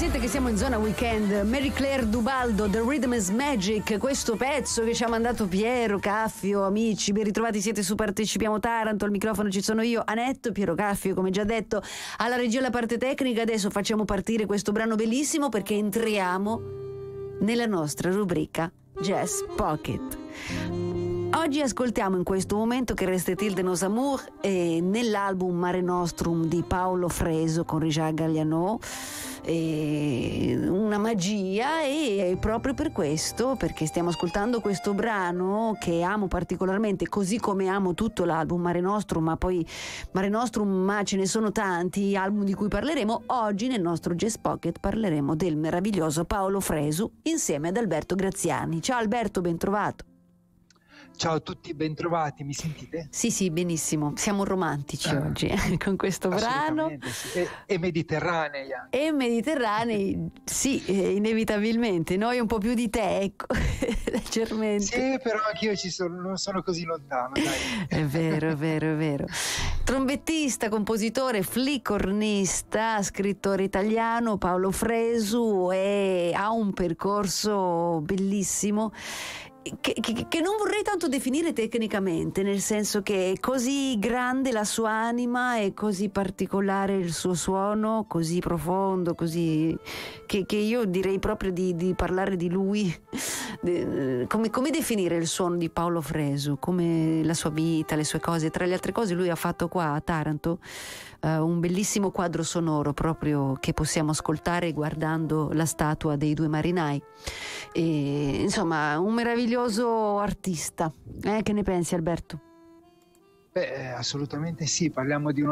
sente che siamo in zona weekend. Mary Claire Dubaldo, The Rhythm is Magic, questo pezzo che ci ha mandato Piero Caffio. Amici, ben ritrovati, siete su Partecipiamo Taranto, al microfono ci sono io, Anetto, Piero Caffio, come già detto, alla regia la parte tecnica. Adesso facciamo partire questo brano bellissimo perché entriamo nella nostra rubrica Jazz Pocket. Oggi ascoltiamo in questo momento Che reste il de nos amours nell'album Mare Nostrum di Paolo Fresu con Richard Galliano, una magia, e proprio per questo, perché stiamo ascoltando questo brano che amo particolarmente, così come amo tutto l'album Mare Nostrum, ma ce ne sono tanti album di cui parleremo. Oggi nel nostro Jazz Pocket parleremo del meraviglioso Paolo Fresu insieme ad Alberto Graziani. Ciao Alberto, ben trovato. Ciao a tutti, bentrovati, mi sentite? Sì, benissimo, siamo romantici oggi con questo brano. Sì. E mediterranei anche. E mediterranei, sì, inevitabilmente, noi un po' più di te, ecco, leggermente. Sì, però anch'io non sono così lontano, dai. È vero. Trombettista, compositore, flicornista, scrittore italiano, Paolo Fresu, ha un percorso bellissimo che non vorrei tanto definire tecnicamente, nel senso che è così grande la sua anima, è così particolare il suo suono, così profondo, così che io direi proprio di parlare di lui. Come definire il suono di Paolo Fresu, come la sua vita, le sue cose. Tra le altre cose lui ha fatto qua a Taranto un bellissimo quadro sonoro proprio che possiamo ascoltare guardando la statua dei due marinai, e, insomma, un meraviglioso artista. Che ne pensi, Alberto? Beh, assolutamente sì, parliamo di un